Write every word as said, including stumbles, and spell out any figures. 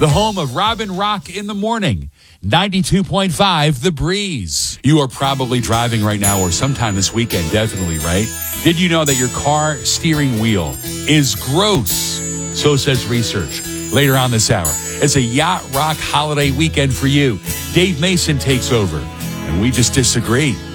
the home of Robin Rock in the morning. ninety-two point five The Breeze. You are probably driving right now or sometime this weekend, definitely, right? Did you know that your car steering wheel is gross? So says research. Later on this hour, it's a Yacht Rock holiday weekend for you. Dave Mason takes over, and we just disagree.